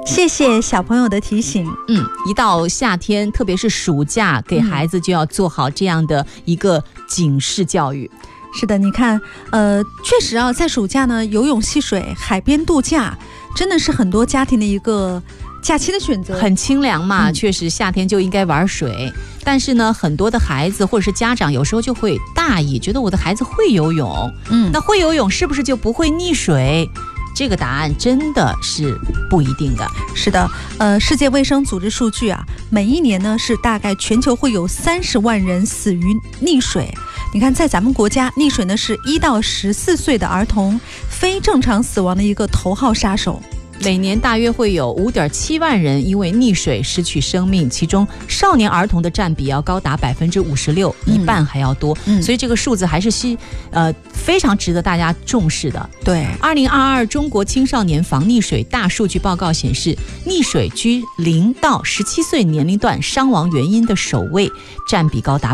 谢谢小朋友的提醒。 一到夏天，特别是暑假，给孩子就要做好这样的一个警示教育。 是的，你看，确实啊，在暑假呢，游泳、戏水、海边度假，真的是很多家庭的一个假期的选择。 很清凉嘛，确实夏天就应该玩水。但是呢，很多的孩子或者是家长有时候就会大意，觉得我的孩子会游泳，那会游泳是不是就不会溺水？这个答案真的是不一定的。 是的，世界卫生组织数据啊，每一年呢是大概全球会有30万人死于溺水。你看，在咱们国家，溺水呢是1到14岁的儿童非正常死亡的一个头号杀手。 每年大约会有5.7万人因为溺水失去生命，其中少年儿童的占比要高达56%，一半还要多。所以这个数字还是非常值得大家重视的。 对 ，2022中国青少年防溺水大数据报告显示，溺水居0到17岁年龄段伤亡原因的首位，占比高达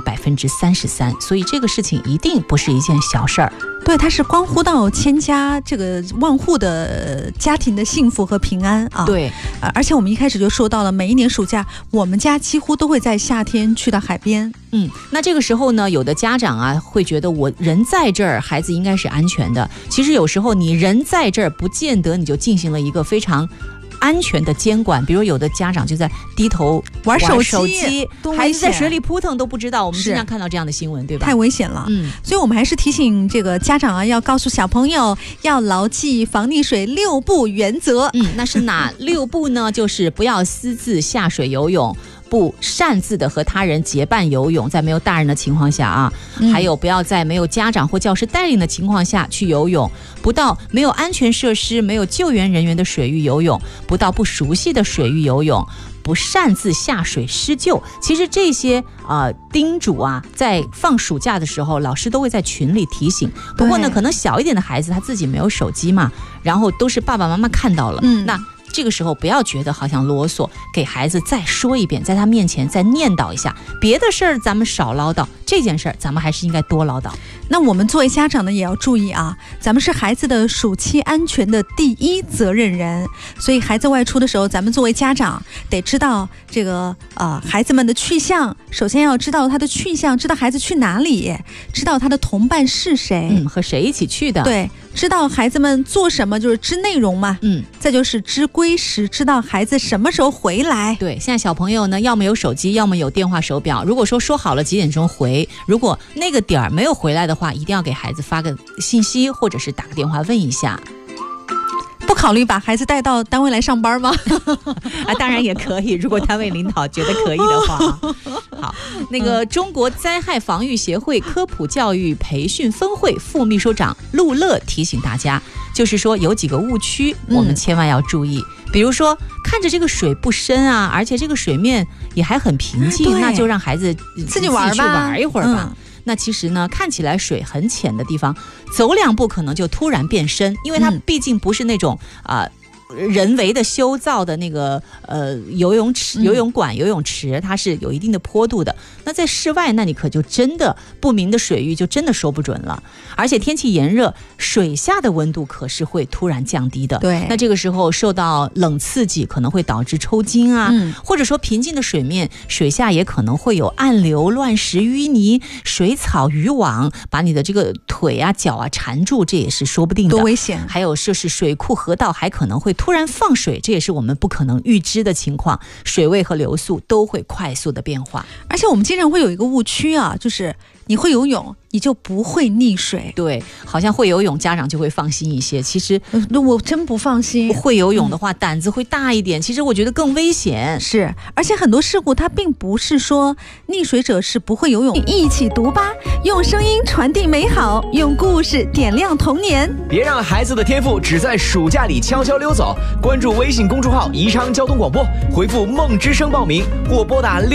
33%。所以这个事情一定不是一件小事儿。 对，它是关乎到千家这个万户的家庭的幸福和平安啊。 对， 而且我们一开始就说到了，每一年暑假，我们家几乎都会在夏天去到海边。 那这个时候呢，有的家长啊会觉得我人在这儿，孩子应该是安全的。其实有时候你人在这儿，不见得你就进行了一个非常安全的监管。比如有的家长就在低头玩手机，孩子在水里扑腾都不知道。我们经常看到这样的新闻，对吧？ 太危险了。所以我们还是提醒这个家长啊，要告诉小朋友要牢记防溺水6不原则。 那是哪6不呢？就是不要私自下水游泳，不擅自的和他人结伴游泳，在没有大人的情况下啊，还有不要在没有家长或教师带领的情况下去游泳，不到没有安全设施、没有救援人员的水域游泳，不到不熟悉的水域游泳，不擅自下水施救。其实这些叮嘱啊，在放暑假的时候，老师都会在群里提醒。不过呢，可能小一点的孩子他自己没有手机嘛，然后都是爸爸妈妈看到了，那这个时候不要觉得好像啰嗦，给孩子再说一遍，在他面前再念叨一下。别的事儿咱们少唠叨，这件事儿咱们还是应该多唠叨。 那我们作为家长呢，也要注意啊，咱们是孩子的暑期安全的第一责任人，所以孩子外出的时候，咱们作为家长得知道这个孩子们的去向。首先要知道他的去向，知道孩子去哪里，知道他的同伴是谁， 和谁一起去的。 对，知道孩子们做什么，就是知内容嘛。再就是知归时，知道孩子什么时候回来。 对，现在小朋友呢，要么有手机，要么有电话手表。如果说好了几点钟回，如果那个点儿没有回来的话，一定要给孩子发个信息，或者是打个电话问一下。 不考虑把孩子带到单位来上班吗？ 当然也可以，如果单位领导觉得可以的话。好，那个中国灾害防御协会科普教育培训分会副秘书长陆乐提醒大家，就是说有几个误区我们千万要注意。比如说看着这个水不深啊，而且这个水面也还很平静，那就让孩子自己玩吧， 去玩一会儿吧。那其实呢，看起来水很浅的地方，走2步可能就突然变深，因为它毕竟不是那种人为的修造的那个游泳池、游泳馆、游泳池，它是有一定的坡度的。那在室外，那你可就真的不明的水域就真的说不准了。而且天气炎热，水下的温度可是会突然降低的。 对， 那这个时候受到冷刺激，可能会导致抽筋啊，或者说平静的水面，水下也可能会有暗流、乱石、淤泥、水草、渔网，把你的这个腿啊、脚啊缠住，这也是说不定的， 多危险！ 还有就是水库、河道还可能会突然放水，这也是我们不可能预知的情况，水位和流速都会快速的变化。 而且我们经常会有一个误区啊，就是你会游泳，你就不会溺水。 对，好像会游泳家长就会放心一些，其实我真不放心。 会游泳的话，胆子会大一点，其实我觉得更危险。 是，而且很多事故它并不是说溺水者是不会游泳。一起读吧，用声音传递美好，用故事点亮童年。 别让孩子的天赋只在暑假里悄悄溜走。关注微信公众号宜昌交通广播，回复梦之声报名，或拨打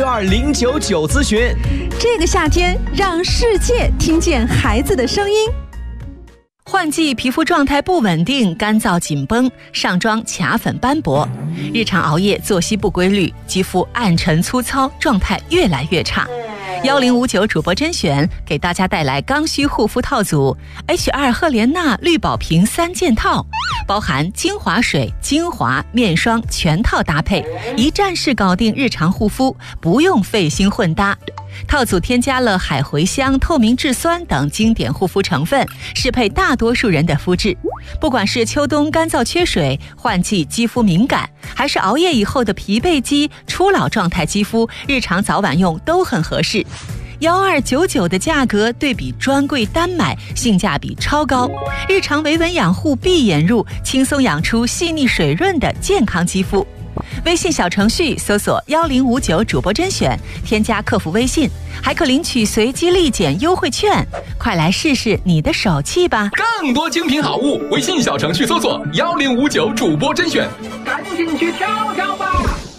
6862099咨询。 这个夏天，让世界听见孩子的声音。 换季皮肤状态不稳定，干燥紧绷，上妆卡粉斑驳，日常熬夜作息不规律，肌肤暗沉粗糙，状态越来越差。 1059主播甄选给大家带来刚需护肤套组 H2 赫莲娜绿宝瓶3件套，包含精华水、精华、面霜全套搭配，一站式搞定日常护肤，不用费心混搭。套组添加了海茴香、透明质酸等经典护肤成分，适配大多数人的肤质。不管是秋冬干燥缺水、换季肌肤敏感，还是熬夜以后的疲惫肌、初老状态肌肤，日常早晚用都很合适。1299的价格对比专柜单买，性价比超高。日常维稳养护闭眼入，轻松养出细腻水润的健康肌肤。微信小程序搜索1059主播甄选，添加客服微信，还可领取随机立减优惠券。快来试试你的手气吧！ 更多精品好物，微信小程序搜索1059主播甄选，赶紧去挑挑吧！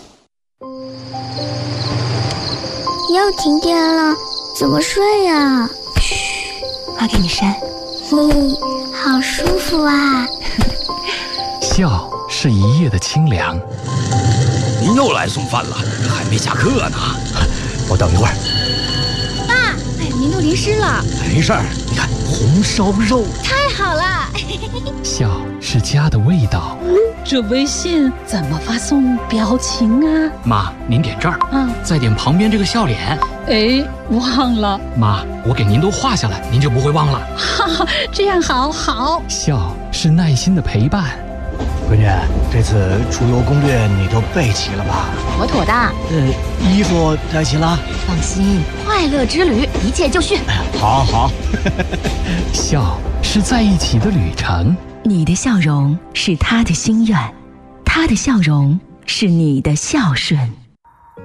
又停电了，怎么睡呀？ 嘘，妈给你扇。 嘿，好舒服啊！ 笑是一夜的清凉。 您又来送饭了，还没下课呢。 我等一会儿。 爸，您都淋湿了。 没事儿，你看红烧肉， 太好了！ 笑是家的味道。 这微信怎么发送表情啊？ 妈，您点这儿，再点旁边这个笑脸。 哎，忘了。 妈，我给您都画下来，您就不会忘了。 哈哈，这样好。 笑是耐心的陪伴。 闺女，这次出游攻略你都备齐了吧？ 妥妥的。 衣服带齐了？ 放心，快乐之旅一切就绪。 好。 笑是在一起的旅程。 你的笑容是他的心愿，他的笑容是你的孝顺。